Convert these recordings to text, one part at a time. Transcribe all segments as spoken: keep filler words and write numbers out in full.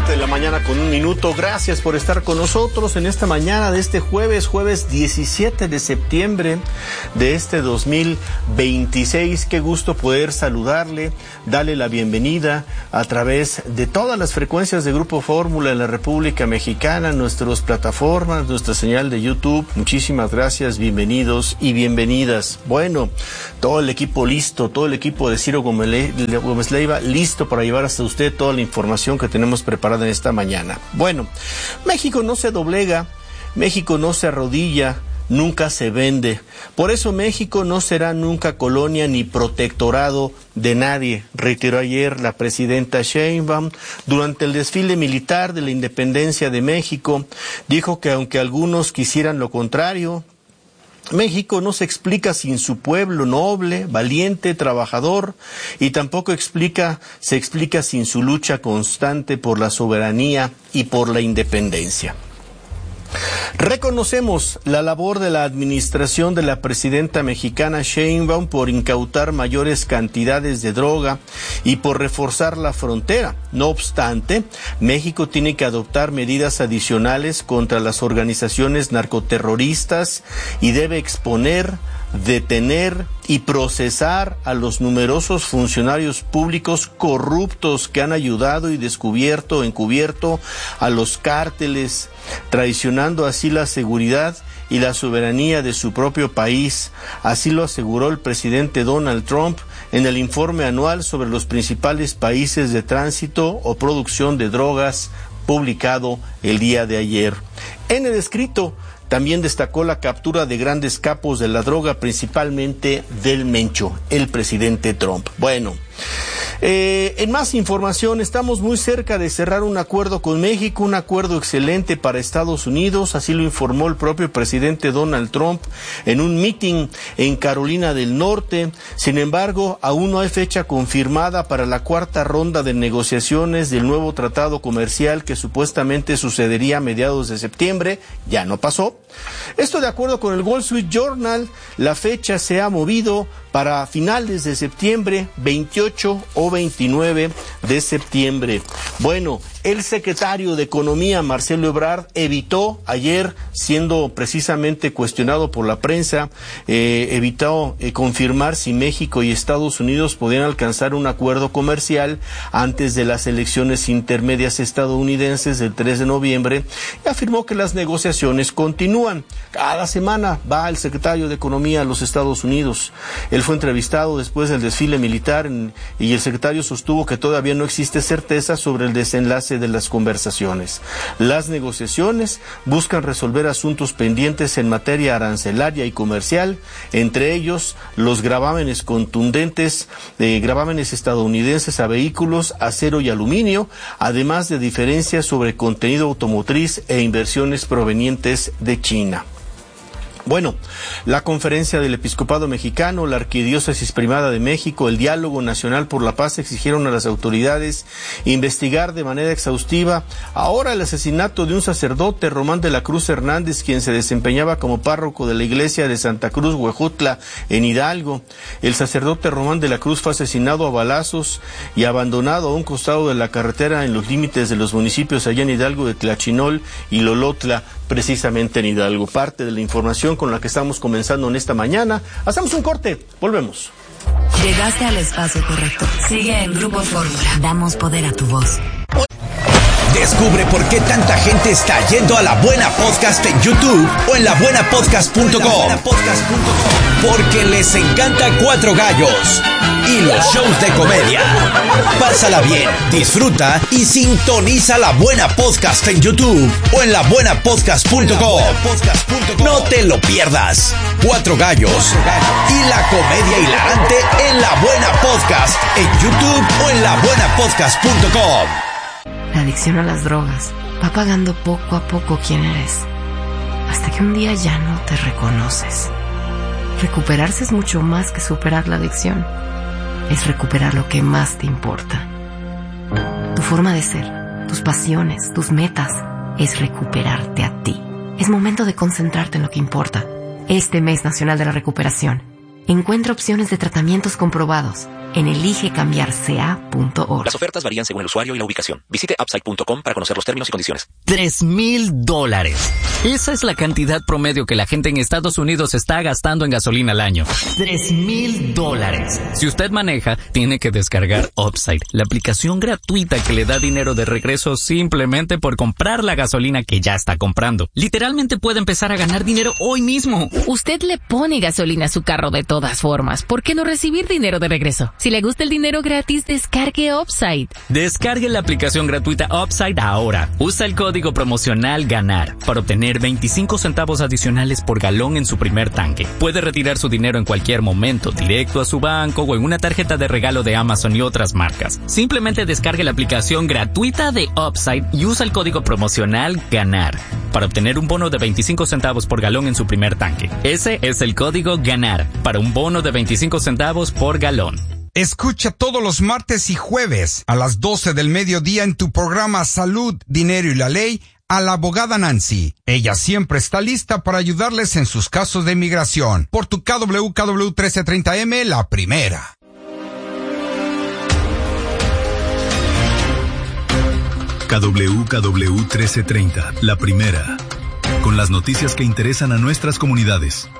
siete de la mañana con un minuto. Gracias por estar con nosotros en esta mañana de este jueves, jueves diecisiete de septiembre de este dos mil veintiséis. Qué gusto poder saludarle, darle la bienvenida a través de todas las frecuencias de Grupo Fórmula en la República Mexicana, nuestras plataformas, nuestra señal de YouTube. Muchísimas gracias, bienvenidos y bienvenidas. Bueno, todo el equipo listo, todo el equipo de Ciro Gómez Leiva listo para llevar hasta usted toda la información que tenemos preparada en esta mañana. Bueno, México no se doblega, México no se arrodilla, nunca se vende. Por eso México no será nunca colonia ni protectorado de nadie, reiteró ayer la presidenta Sheinbaum durante el desfile militar de la independencia de México. Dijo que aunque algunos quisieran lo contrario, México no se explica sin su pueblo noble, valiente, trabajador, y tampoco explica, se explica sin su lucha constante por la soberanía y por la independencia. Reconocemos la labor de la administración de la presidenta mexicana Sheinbaum por incautar mayores cantidades de droga y por reforzar la frontera. No obstante, México tiene que adoptar medidas adicionales contra las organizaciones narcoterroristas y debe exponer, detener y procesar a los numerosos funcionarios públicos corruptos que han ayudado y descubierto o encubierto a los cárteles, traicionando así la seguridad y la soberanía de su propio país. Así lo aseguró el presidente Donald Trump en el informe anual sobre los principales países de tránsito o producción de drogas publicado el día de ayer. En el escrito también destacó la captura de grandes capos de la droga, principalmente del Mencho, el presidente Trump. Bueno, eh, en más información, estamos muy cerca de cerrar un acuerdo con México, un acuerdo excelente para Estados Unidos, así lo informó el propio presidente Donald Trump en un meeting en Carolina del Norte. Sin embargo, aún no hay fecha confirmada para la cuarta ronda de negociaciones del nuevo tratado comercial que supuestamente sucedería a mediados de septiembre. Ya no pasó. Esto de acuerdo con el Wall Street Journal, la fecha se ha movido para finales de septiembre, veintiocho o veintinueve de septiembre. Bueno, el secretario de Economía, Marcelo Ebrard, evitó ayer, siendo precisamente cuestionado por la prensa, eh, evitó eh, confirmar si México y Estados Unidos podían alcanzar un acuerdo comercial antes de las elecciones intermedias estadounidenses del tres de noviembre, y afirmó que las negociaciones continúan. Cada semana va el secretario de Economía a los Estados Unidos. Él fue entrevistado después del desfile militar en, y el secretario sostuvo que todavía no existe certeza sobre el desenlace de las conversaciones. Las negociaciones buscan resolver asuntos pendientes en materia arancelaria y comercial, entre ellos los gravámenes contundentes, eh, gravámenes estadounidenses a vehículos, acero y aluminio, además de diferencias sobre contenido automotriz e inversiones provenientes de China. Bueno, la Conferencia del Episcopado Mexicano, la Arquidiócesis Primada de México, el Diálogo Nacional por la Paz exigieron a las autoridades investigar de manera exhaustiva ahora el asesinato de un sacerdote, Román de la Cruz Hernández, quien se desempeñaba como párroco de la iglesia de Santa Cruz, Huejutla, en Hidalgo. El sacerdote Román de la Cruz fue asesinado a balazos y abandonado a un costado de la carretera en los límites de los municipios allá en Hidalgo de Tlachinol y Lolotla, precisamente en Hidalgo. Parte de la información con la que estamos comenzando en esta mañana. Hacemos un corte, volvemos. Llegaste al espacio correcto. Sigue en Grupo Fórmula. Damos poder a tu voz. Descubre por qué tanta gente está yendo a La Buena Podcast en YouTube o en la buena podcast punto com. Porque les encanta Cuatro Gallos y los shows de comedia. Pásala bien, disfruta y sintoniza La Buena Podcast en YouTube o en la buena podcast punto com. No te lo pierdas. Cuatro Gallos y la comedia hilarante en La Buena Podcast en YouTube o en la buena podcast punto com. La adicción a las drogas va pagando poco a poco quién eres, hasta que un día ya no te reconoces. Recuperarse es mucho más que superar la adicción. Es recuperar lo que más te importa. Tu forma de ser, tus pasiones, tus metas, es recuperarte a ti. Es momento de concentrarte en lo que importa. Este mes nacional de la recuperación, encuentra opciones de tratamientos comprobados, en elige cambiar c a punto org. Las ofertas varían según el usuario y la ubicación. Visite upside punto com para conocer los términos y condiciones. Tres mil dólares. Esa es la cantidad promedio que la gente en Estados Unidos está gastando en gasolina al año. Tres mil dólares. Si usted maneja, tiene que descargar Upside, la aplicación gratuita que le da dinero de regreso simplemente por comprar la gasolina que ya está comprando. Literalmente puede empezar a ganar dinero hoy mismo. Usted le pone gasolina a su carro de todas formas. ¿Por qué no recibir dinero de regreso? Si le gusta el dinero gratis, descargue Upside. Descargue la aplicación gratuita Upside ahora. Usa el código promocional GANAR para obtener veinticinco centavos adicionales por galón en su primer tanque. Puede retirar su dinero en cualquier momento, directo a su banco o en una tarjeta de regalo de Amazon y otras marcas. Simplemente descargue la aplicación gratuita de Upside y usa el código promocional GANAR para obtener un bono de veinticinco centavos por galón en su primer tanque. Ese es el código GANAR para un bono de veinticinco centavos por galón. Escucha todos los martes y jueves a las doce del mediodía en tu programa Salud, Dinero y la Ley a la abogada Nancy. Ella siempre está lista para ayudarles en sus casos de inmigración. Por tu K W K W trece treinta M, la primera. K W K W trece treinta, la primera. Con las noticias que interesan a nuestras comunidades.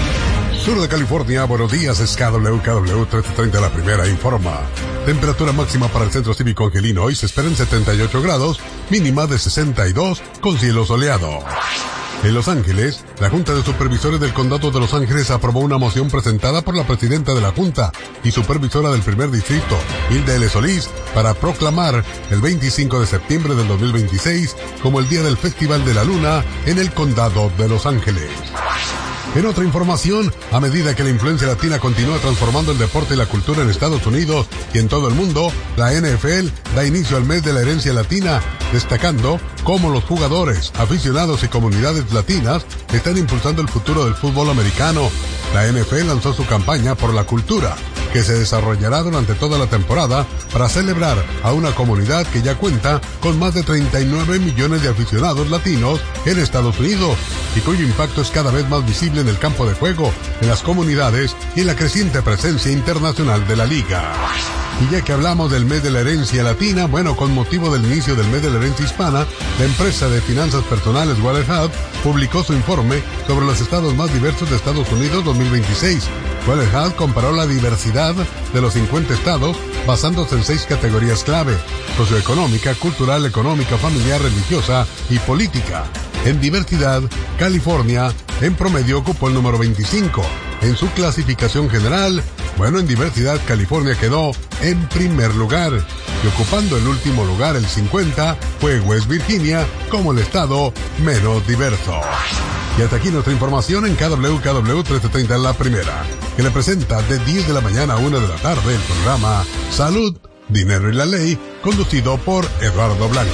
Sur de California, buenos días, es K W K W trece treinta, la primera, informa. Temperatura máxima para el Centro Cívico Angelino hoy se espera en setenta y ocho grados, mínima de sesenta y dos, con cielo soleado. En Los Ángeles, la Junta de Supervisores del Condado de Los Ángeles aprobó una moción presentada por la presidenta de la Junta y supervisora del primer distrito, Hilda L. Solís, para proclamar el veinticinco de septiembre del dos mil veintiséis como el Día del Festival de la Luna en el Condado de Los Ángeles. En otra información, a medida que la influencia latina continúa transformando el deporte y la cultura en Estados Unidos y en todo el mundo, la N F L da inicio al mes de la herencia latina, destacando cómo los jugadores, aficionados y comunidades latinas están impulsando el futuro del fútbol americano. La N F L lanzó su campaña por la cultura, que se desarrollará durante toda la temporada para celebrar a una comunidad que ya cuenta con más de treinta y nueve millones de aficionados latinos en Estados Unidos y cuyo impacto es cada vez más visible en el campo de juego, en las comunidades y en la creciente presencia internacional de la liga. Y ya que hablamos del mes de la herencia latina, bueno, con motivo del inicio del mes de la herencia hispana, la empresa de finanzas personales Wallet publicó su informe sobre los estados más diversos de Estados Unidos dos mil veintiséis. Wallet comparó la diversidad de los cincuenta estados basándose en seis categorías clave: socioeconómica, cultural, económica, familiar, religiosa y política. En diversidad, California en promedio ocupó el número veinticinco. En su clasificación general, bueno, en diversidad California quedó en primer lugar. Y ocupando el último lugar, el cincuenta, fue West Virginia como el estado menos diverso. Y hasta aquí nuestra información en K W K W trece treinta, la primera, que le presenta de diez de la mañana a una de la tarde el programa Salud, Dinero y la Ley, conducido por Eduardo Blanca.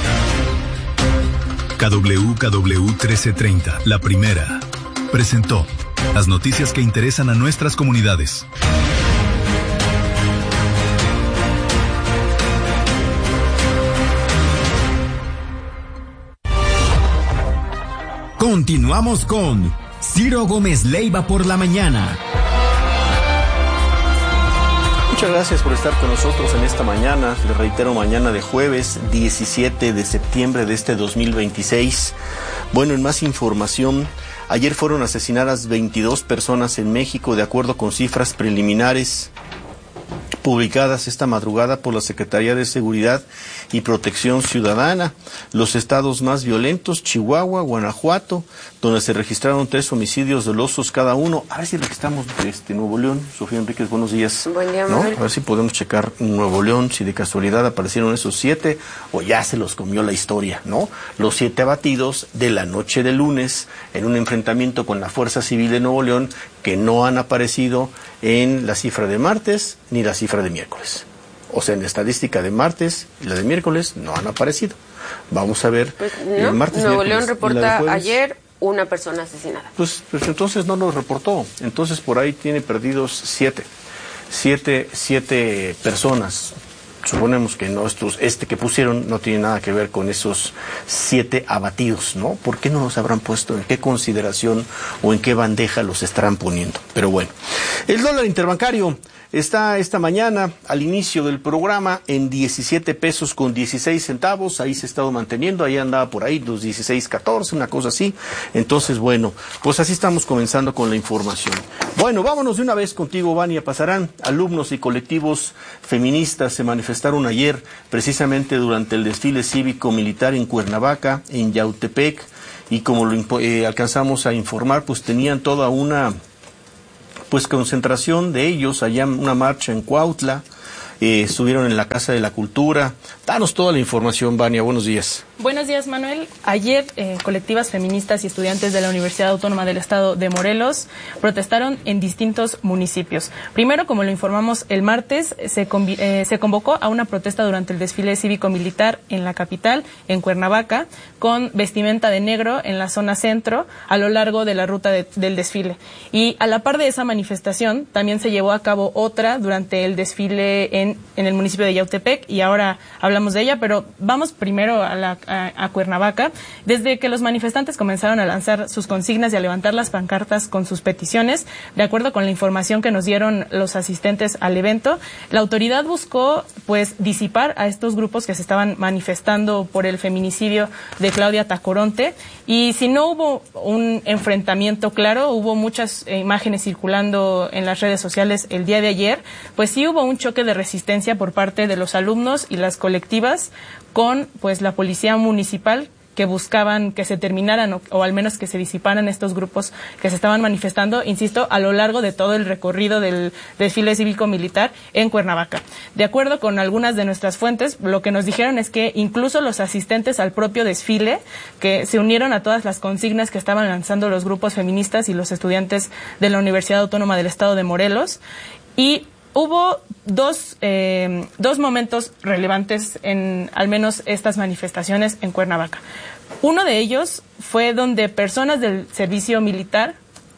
K W K W trece treinta, la primera, presentó las noticias que interesan a nuestras comunidades. Continuamos con Ciro Gómez Leiva por la mañana. Muchas gracias por estar con nosotros en esta mañana. Les reitero, mañana de jueves diecisiete de septiembre de este dos mil veintiséis. Bueno, en más información, ayer fueron asesinadas veintidós personas en México, de acuerdo con cifras preliminares publicadas esta madrugada por la Secretaría de Seguridad y Protección Ciudadana. Los estados más violentos: Chihuahua, Guanajuato, donde se registraron tres homicidios dolosos cada uno. A ver si registramos este Nuevo León. Sofía Enríquez, buenos días. Buen día, ¿no? Manuel. A ver si podemos checar Nuevo León, si de casualidad aparecieron esos siete o ya se los comió la historia, ¿no? Los siete abatidos de la noche de lunes en un enfrentamiento con la Fuerza Civil de Nuevo León, que no han aparecido en la cifra de martes ni la cifra de miércoles. O sea, en la estadística de martes y la de miércoles no han aparecido. Vamos a ver. Pues no, el martes, Nuevo León reporta jueves, ayer una persona asesinada. Pues, pues entonces no lo reportó. Entonces por ahí tiene perdidos siete. Siete, siete personas. suponemos que no, estos, este que pusieron no tiene nada que ver con esos siete abatidos, ¿no? ¿Por qué no los habrán puesto? ¿En qué consideración o en qué bandeja los estarán poniendo? Pero bueno, el dólar interbancario está esta mañana al inicio del programa en diecisiete pesos con dieciséis centavos, ahí se ha estado manteniendo, ahí andaba por ahí los dieciséis catorce, una cosa así. Entonces, bueno, pues así estamos comenzando con la información. Bueno, vámonos de una vez contigo, Vania Pasarán. Alumnos y colectivos feministas se manifestaron ayer precisamente durante el desfile cívico-militar en Cuernavaca, en Yautepec, y como lo eh, alcanzamos a informar, pues tenían toda una pues concentración de ellos, allá una marcha en Cuautla, eh, estuvieron en la Casa de la Cultura. Danos toda la información, Vania, buenos días. Buenos días, Manuel. Ayer, eh, colectivas feministas y estudiantes de la Universidad Autónoma del Estado de Morelos protestaron en distintos municipios. Primero, como lo informamos el martes, se, convi- eh, se convocó a una protesta durante el desfile cívico-militar en la capital, en Cuernavaca, con vestimenta de negro en la zona centro, a lo largo de la ruta de, del desfile. Y a la par de esa manifestación, también se llevó a cabo otra durante el desfile en, en el municipio de Yautepec, y ahora hablamos de ella, pero vamos primero a la A, a Cuernavaca. Desde que los manifestantes comenzaron a lanzar sus consignas y a levantar las pancartas con sus peticiones, de acuerdo con la información que nos dieron los asistentes al evento, la autoridad buscó pues disipar a estos grupos que se estaban manifestando por el feminicidio de Claudia Tacoronte, y si no hubo un enfrentamiento claro, hubo muchas eh, imágenes circulando en las redes sociales el día de ayer, pues sí hubo un choque de resistencia por parte de los alumnos y las colectivas con pues la policía municipal, que buscaban que se terminaran o, o al menos que se disiparan estos grupos que se estaban manifestando, insisto, a lo largo de todo el recorrido del desfile cívico-militar en Cuernavaca. De acuerdo con algunas de nuestras fuentes, lo que nos dijeron es que incluso los asistentes al propio desfile, que se unieron a todas las consignas que estaban lanzando los grupos feministas y los estudiantes de la Universidad Autónoma del Estado de Morelos, y hubo dos, eh, dos momentos relevantes en al menos estas manifestaciones en Cuernavaca. Uno de ellos fue donde personas del servicio militar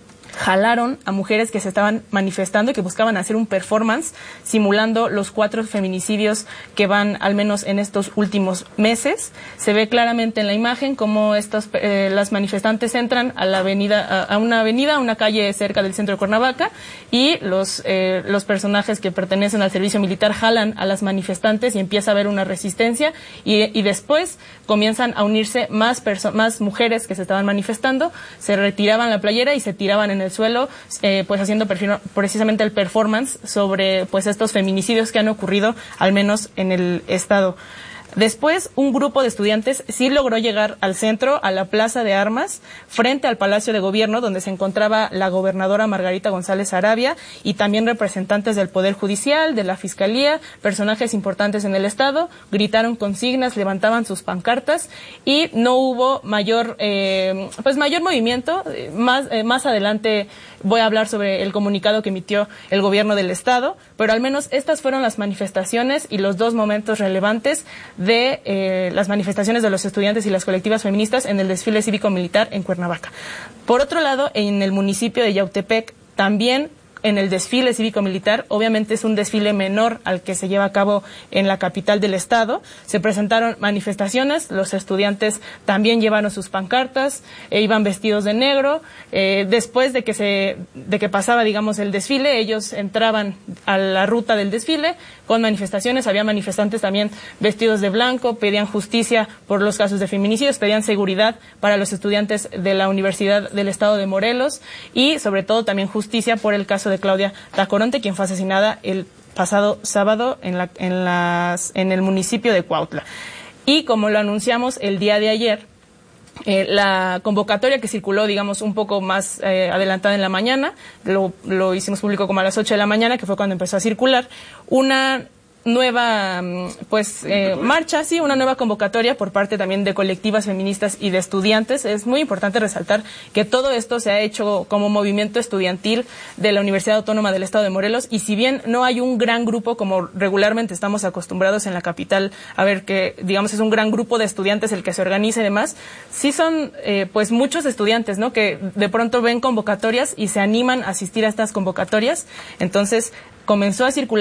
jalaron a mujeres que se estaban manifestando y que buscaban hacer un performance simulando los cuatro feminicidios que van al menos en estos últimos meses. Se ve claramente en la imagen cómo estos, eh, las manifestantes entran a la avenida, a, a una avenida, a una calle cerca del centro de Cuernavaca, y los, eh, los personajes que pertenecen al servicio militar jalan a las manifestantes y empieza a haber una resistencia, y, y después comienzan a unirse más, perso- más mujeres que se estaban manifestando, se retiraban la playera y se tiraban en el suelo, eh, pues haciendo perfil, precisamente el performance sobre pues estos feminicidios que han ocurrido al menos en el estado. Después, un grupo de estudiantes sí logró llegar al centro, a la Plaza de Armas, frente al Palacio de Gobierno, donde se encontraba la gobernadora Margarita González Arabia, y también representantes del Poder Judicial, de la Fiscalía, personajes importantes en el Estado, gritaron consignas, levantaban sus pancartas, y no hubo mayor, eh, pues mayor movimiento. Más, eh, más adelante voy a hablar sobre el comunicado que emitió el Gobierno del Estado, pero al menos estas fueron las manifestaciones y los dos momentos relevantes de eh, las manifestaciones de los estudiantes y las colectivas feministas en el desfile cívico-militar en Cuernavaca. Por otro lado, en el municipio de Yautepec, también en el desfile cívico-militar, obviamente es un desfile menor al que se lleva a cabo en la capital del estado. Se presentaron manifestaciones, los estudiantes también llevaron sus pancartas, e iban vestidos de negro. Eh, después de que se, de que pasaba, digamos, el desfile, ellos entraban a la ruta del desfile con manifestaciones. Había manifestantes también vestidos de blanco, pedían justicia por los casos de feminicidios, pedían seguridad para los estudiantes de la Universidad del Estado de Morelos, y sobre todo también justicia por el caso de Claudia Tacoronte, quien fue asesinada el pasado sábado en, la, en, las, en el municipio de Cuautla. Y como lo anunciamos el día de ayer, eh, la convocatoria que circuló, digamos, un poco más eh, adelantada en la mañana, lo, lo hicimos público como a las ocho de la mañana, que fue cuando empezó a circular, una nueva pues eh, marcha, sí, una nueva convocatoria por parte también de colectivas feministas y de estudiantes. Es muy importante resaltar que todo esto se ha hecho como movimiento estudiantil de la Universidad Autónoma del Estado de Morelos, y si bien no hay un gran grupo como regularmente estamos acostumbrados en la capital a ver, que digamos es un gran grupo de estudiantes el que se organiza y demás, sí son eh, pues muchos estudiantes, ¿no?, que de pronto ven convocatorias y se animan a asistir a estas convocatorias. Entonces comenzó a circular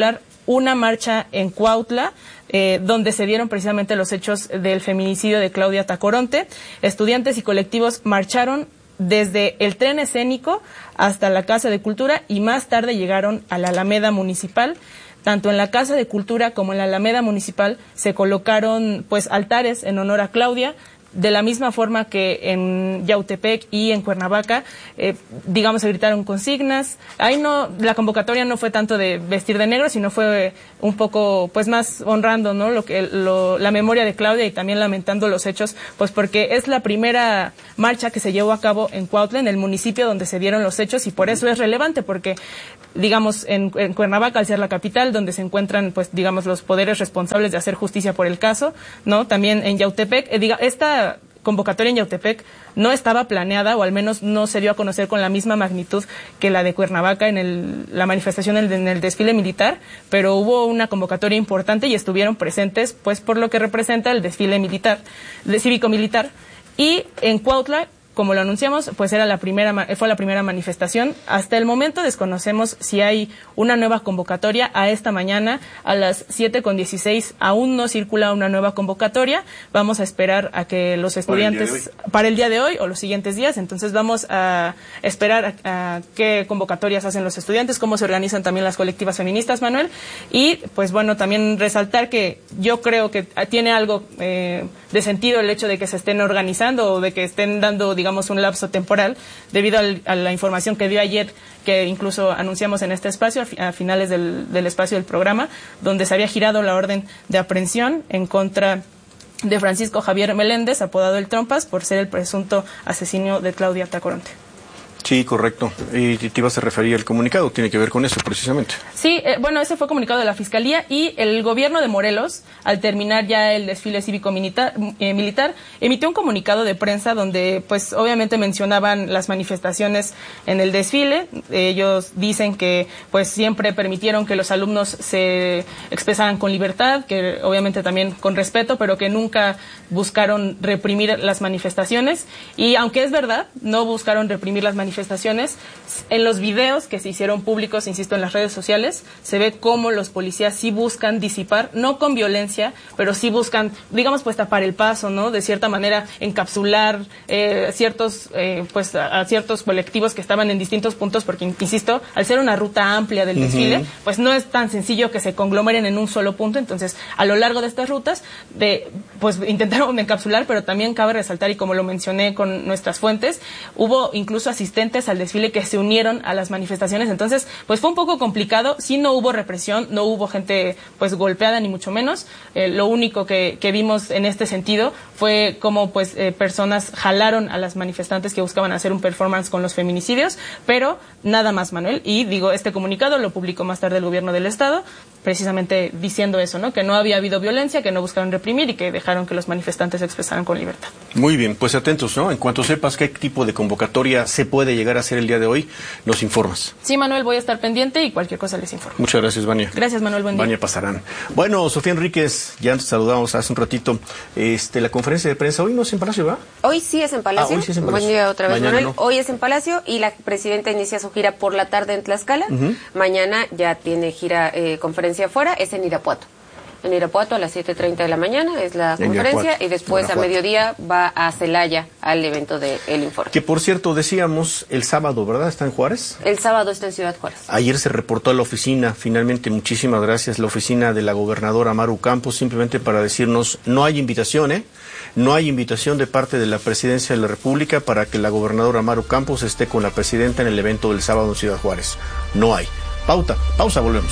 una marcha en Cuautla, eh, donde se dieron precisamente los hechos del feminicidio de Claudia Tacoronte. Estudiantes y colectivos marcharon desde el tren escénico hasta la Casa de Cultura y más tarde llegaron a la Alameda Municipal. Tanto en la Casa de Cultura como en la Alameda Municipal se colocaron pues altares en honor a Claudia, de la misma forma que en Yautepec y en Cuernavaca, eh, digamos, se gritaron consignas. Ahí no, la convocatoria no fue tanto de vestir de negro, sino fue un poco, pues, más honrando, ¿no? Lo que, lo, la memoria de Claudia y también lamentando los hechos, pues, porque es la primera marcha que se llevó a cabo en Cuautla, en el municipio donde se dieron los hechos, y por eso es relevante, porque, digamos, en, en Cuernavaca, al ser la capital, donde se encuentran, pues, digamos, los poderes responsables de hacer justicia por el caso, ¿no? También en Yautepec, eh, diga, esta convocatoria en Yautepec no estaba planeada, o al menos no se dio a conocer con la misma magnitud que la de Cuernavaca en el, la manifestación en el, en el desfile militar, pero hubo una convocatoria importante y estuvieron presentes, pues, por lo que representa el desfile militar, de cívico-militar. Y en Cuautla, como lo anunciamos, pues era la primera, fue la primera manifestación. Hasta el momento desconocemos si hay una nueva convocatoria. A esta mañana, a las siete con dieciséis, aún no circula una nueva convocatoria. Vamos a esperar a que los estudiantes, para el, para el día de hoy o los siguientes días, entonces vamos a esperar a, a qué convocatorias hacen los estudiantes, cómo se organizan también las colectivas feministas, Manuel. Y, pues bueno, también resaltar que yo creo que tiene algo eh, de sentido el hecho de que se estén organizando o de que estén dando, digamos, digamos, un lapso temporal, debido al, a la información que dio ayer, que incluso anunciamos en este espacio, a, a finales del, del espacio del programa, donde se había girado la orden de aprehensión en contra de Francisco Javier Meléndez, apodado El Trompas, por ser el presunto asesino de Claudia Tacoronte. Sí, correcto. Y te ibas a referir al comunicado, tiene que ver con eso precisamente. Sí, eh, bueno, ese fue comunicado de la Fiscalía, y el gobierno de Morelos, al terminar ya el desfile cívico-militar, eh, militar, emitió un comunicado de prensa donde, pues, obviamente mencionaban las manifestaciones en el desfile. Ellos dicen que, pues, siempre permitieron que los alumnos se expresaran con libertad, que obviamente también con respeto, pero que nunca buscaron reprimir las manifestaciones. Y aunque es verdad, no buscaron reprimir las manifestaciones, manifestaciones, en los videos que se hicieron públicos, insisto, en las redes sociales, se ve cómo los policías sí buscan disipar, no con violencia, pero sí buscan, digamos, pues tapar el paso, ¿no? De cierta manera, encapsular eh, ciertos, eh, pues a, a ciertos colectivos que estaban en distintos puntos, porque, insisto, al ser una ruta amplia del desfile, uh-huh. pues no es tan sencillo que se conglomeren en un solo punto. Entonces, a lo largo de estas rutas, de, pues intentaron encapsular, pero también cabe resaltar, y como lo mencioné con nuestras fuentes, hubo incluso asistentes al desfile que se unieron a las manifestaciones. Entonces, pues fue un poco complicado. Sí, no hubo represión, no hubo gente pues golpeada, ni mucho menos. Eh, lo único que, que vimos en este sentido fue cómo pues eh, personas jalaron a las manifestantes que buscaban hacer un performance con los feminicidios, pero nada más, Manuel. Y digo, este comunicado lo publicó más tarde el gobierno del estado, precisamente diciendo eso, ¿no? Que no había habido violencia, que no buscaron reprimir y que dejaron que los manifestantes se expresaran con libertad. Muy bien, pues atentos, ¿no? En cuanto sepas qué tipo de convocatoria se puede llegar a hacer el día de hoy, nos informas. Sí, Manuel, voy a estar pendiente y cualquier cosa les informo. Muchas gracias, Vania. Gracias, Manuel, buen día. Vania Pasarán. Bueno, Sofía Enríquez, ya nos saludamos hace un ratito. Este, la conferencia de prensa hoy no es en Palacio, ¿verdad? Hoy sí es en Palacio. Ah, hoy sí es en Palacio. Buen día otra vez, Mañana Manuel. No. Hoy es en Palacio y la presidenta inicia su gira por la tarde en Tlaxcala. Uh-huh. Mañana ya tiene gira, eh, conferencia afuera, es en Irapuato. En Irapuato a las siete treinta de la mañana es la en conferencia Irapuato, y después Guanajuato. A mediodía va a Celaya al evento del Informe. Que por cierto decíamos el sábado, ¿verdad? ¿Está en Juárez? El sábado está en Ciudad Juárez. Ayer se reportó a la oficina, finalmente muchísimas gracias, la oficina de la gobernadora Maru Campos, simplemente para decirnos no hay invitación, ¿eh? No hay invitación de parte de la Presidencia de la República para que la gobernadora Maru Campos esté con la presidenta en el evento del sábado en Ciudad Juárez. No hay. Pauta, pausa, volvemos.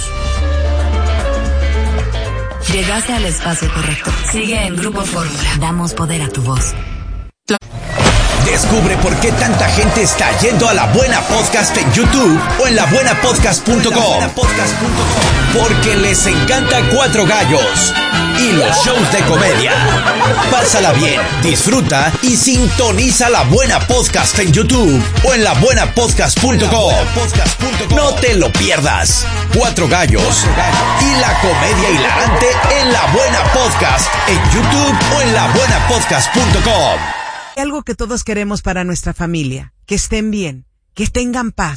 Llegaste al espacio correcto. Sigue en Grupo Fórmula. Damos poder a tu voz. Descubre por qué tanta gente está yendo a La Buena Podcast en YouTube o en la buena podcast punto com. Porque les encanta Cuatro Gallos y los shows de comedia. Pásala bien, disfruta y sintoniza La Buena Podcast en YouTube o en la buena podcast punto com. No te lo pierdas. Cuatro Gallos y la comedia hilarante en La Buena Podcast en YouTube o en la buena podcast punto com. Algo que todos queremos para nuestra familia, que estén bien, que tengan paz,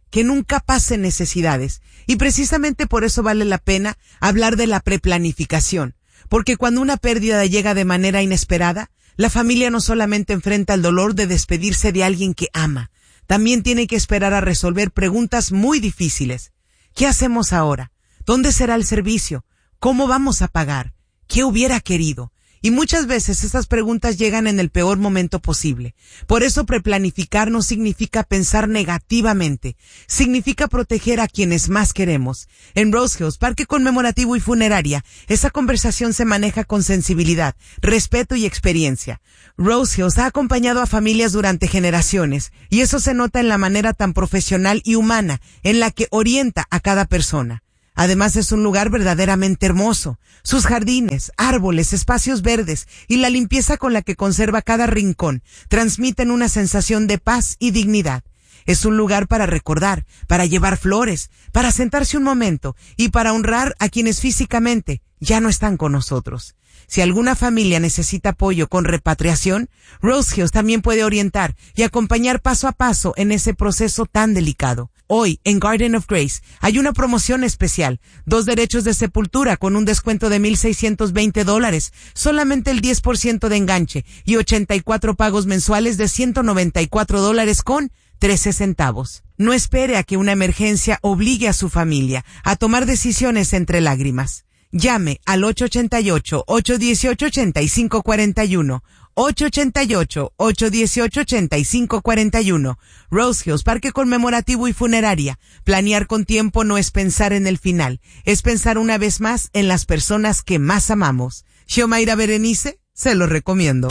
que nunca pasen necesidades. Y precisamente por eso vale la pena hablar de la preplanificación. Porque cuando una pérdida llega de manera inesperada, la familia no solamente enfrenta el dolor de despedirse de alguien que ama, también tiene que esperar a resolver preguntas muy difíciles. ¿Qué hacemos ahora? ¿Dónde será el servicio? ¿Cómo vamos a pagar? ¿Qué hubiera querido? Y muchas veces estas preguntas llegan en el peor momento posible. Por eso preplanificar no significa pensar negativamente. Significa proteger a quienes más queremos. En Rose Hills, Parque Conmemorativo y Funeraria, esa conversación se maneja con sensibilidad, respeto y experiencia. Rose Hills ha acompañado a familias durante generaciones, y eso se nota en la manera tan profesional y humana en la que orienta a cada persona. Además es un lugar verdaderamente hermoso. Sus jardines, árboles, espacios verdes y la limpieza con la que conserva cada rincón transmiten una sensación de paz y dignidad. Es un lugar para recordar, para llevar flores, para sentarse un momento y para honrar a quienes físicamente ya no están con nosotros. Si alguna familia necesita apoyo con repatriación, Rose Hills también puede orientar y acompañar paso a paso en ese proceso tan delicado. Hoy, en Garden of Grace, hay una promoción especial. Dos derechos de sepultura con un descuento de mil seiscientos veinte dólares, solamente el diez por ciento de enganche y ochenta y cuatro pagos mensuales de ciento noventa y cuatro dólares con trece centavos. No espere a que una emergencia obligue a su familia a tomar decisiones entre lágrimas. Llame al ocho ocho ocho, ocho uno ocho, ocho cinco cuatro uno, ocho ocho ocho, ocho uno ocho, ocho cinco cuatro uno. Rose Hills, Parque Conmemorativo y Funeraria. Planear con tiempo no es pensar en el final, es pensar una vez más en las personas que más amamos. Xiomara Berenice, se lo recomiendo.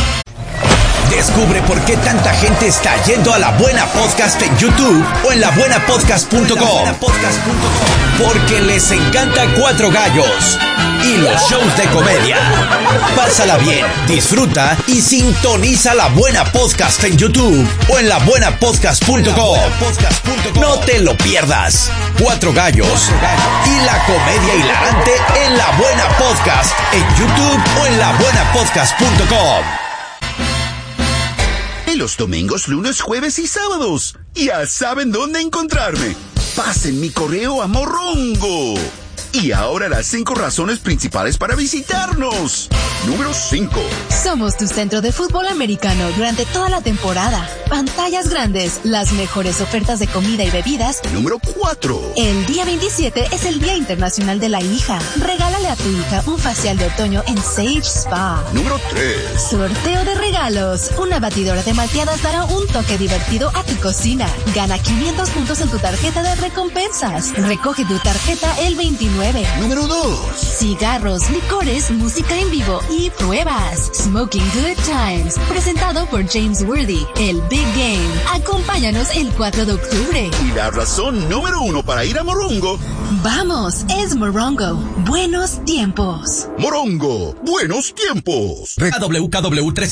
Descubre por qué tanta gente está yendo a La Buena Podcast en YouTube o en la buena podcast punto com. Porque les encanta Cuatro Gallos y los shows de comedia. Pásala bien, disfruta y sintoniza La Buena Podcast en YouTube o en la buena podcast punto com. No te lo pierdas. Cuatro Gallos y la comedia hilarante en La Buena Podcast en YouTube o en la buena podcast punto com. Los domingos, lunes, jueves y sábados. Ya saben dónde encontrarme. Pasen mi correo a Morongo. Y ahora las cinco razones principales para visitarnos. Número cinco. Somos tu centro de fútbol americano durante toda la temporada. Pantallas grandes, las mejores ofertas de comida y bebidas. Número cuatro. El día veintisiete es el Día Internacional de la Hija. Regálale a tu hija un facial de otoño en Sage Spa. Número tres. Sorteo de regalos. Una batidora de malteadas dará un toque divertido a tu cocina. Gana quinientos puntos en tu tarjeta de recompensas. Recoge tu tarjeta el veintinueve. Número dos. Cigarros, licores, música en vivo y pruebas. Smoking Good Times. Presentado por James Worthy. El Big Game. Acompáñanos el cuatro de octubre. Y la razón número uno para ir a Morongo. Vamos, es Morongo. Buenos tiempos. Morongo, buenos tiempos. K W K W tres